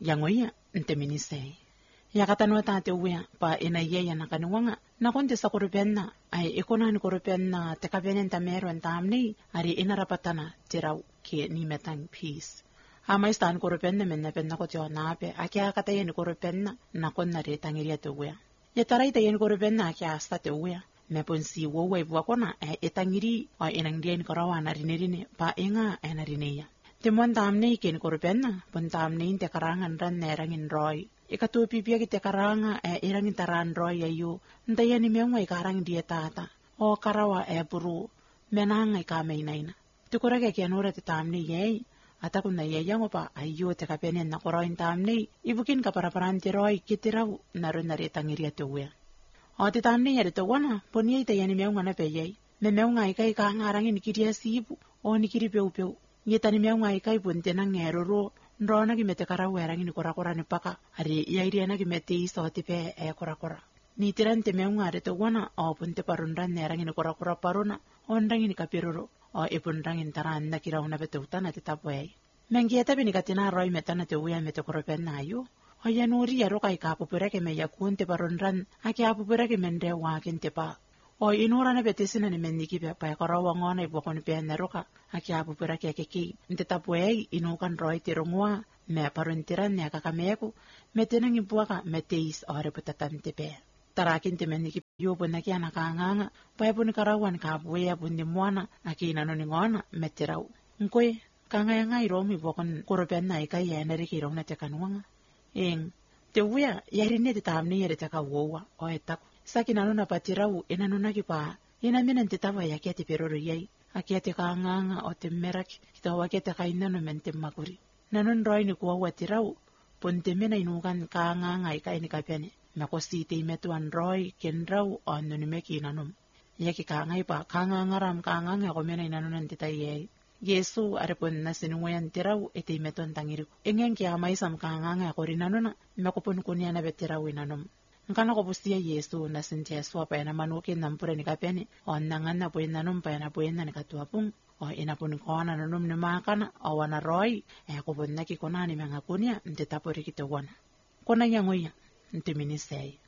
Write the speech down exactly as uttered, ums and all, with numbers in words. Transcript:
yangoya nteminise ya katanwa tate uya pa ina yeya na kanuwanga na konti sa kurupenna ay ikonan kurupenna te kabenen tamero entamni ari inarapatana tirau ke ni metang peace ama istan kurupenna menna penna ko tio nape akia katayen kurupenna na konna re tangiria te uya ya tarai tayen kurupenna akia sta te uya me ponsi wo we kona e etangiri o inang dien karawana rinerine pa inga enarineya te mon tamni ken kurupenna pon tamni te karangan ran nerangin roy ikatu pipia ki te karanga e irangin taran roy ayu ndaya ni mewa ikarang dia tata o karawa e buru menanga ikame inaina te korake ke anora te tamni yei atakun na yeyango pa ayu te kapenen na koroin tamni ibukin ka paraparan te roy kitirau naru nare tangiria te uya o te tamni yare te wana poni te yani mewa na pe yei me mewa ikai ka ngarangin kiria sibu o ni kiri peu peu yetani mewa ikai punte na ngeroro ndrona ki mete kara werangin korakora ni paka ari yairi na ki mete iso tipe e korakora ni tirante mewa are te wana o punte parundan nerangin korakora paruna ondangin kapiroro o ipundangin taran na kira una bete utana te tapoei mengi eta bini katina roi metana te uya mete koropen na ayu o ya nuri ya roka ika pupura ke me ya kunte parundan aki apupura ke mende wa kinte pa o inura na bete sina ni mendiki pe pa karawa ngona ibokon pe na roka aki apupura ke keki nte tapoei inukan roi tirongwa me paruntiran ne kakameku metenang ibuaka meteis o reputatan te pe tarakin te mendiki yobo na kia nakanganga pa ipuni karawan ka buya bundi mwana aki nanoni ngona meterau nkoi kanga nga iromi bokon koropen na ikai ya nere ki irong na te kanuanga eng te uya yarine te tamni yare te ka wowa o etak saki nanona patirau inanona ki pa ina minan te tawa ya kia te peroro yei aki te kanganga o te merak kita wa kia te kainano mente makuri nanon roi ni kuwa watirau ponte mena inukan kanganga ikai ni kapene makosi te metuan roi kendrau o nunimeki nanum yaki kangai pa kangangaram kanganga ko mena inanunan te tai yei Yesu arepon na sinuwayan tirau ete meton tangiriku. Engen kia mai sam kanganga ko rinanuna mekopon kunia na betirau inanum. Nkana ko bustia Yesu na sintia swa pa na manuke nampure ni kapene o nangan na puin nanum pa na puin na nikatuapung o inapun ko na nanum ni makana o wana roi e ko pon na ki kona ni mga kunia nte tapori kito wana. Kona yangoya nte minisei.